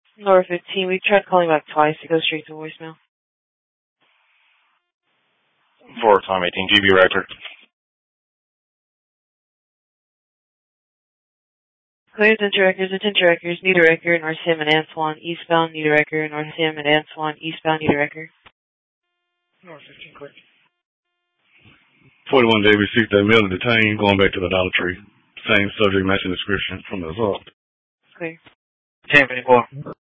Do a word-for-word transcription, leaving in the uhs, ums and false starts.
North fifteen, we tried calling back twice. It goes straight to voicemail. four Tom eighteen, G B record. Clear attention records, attention records, need a record, North Sam and Antoine, eastbound, need a record, North Sam and Antoine, eastbound, need a record. North fifteen, quick. forty-one David, seek that male and detained, going back to the Dollar Tree. Same subject, matching description from the assault. Clear. ten fifty-four.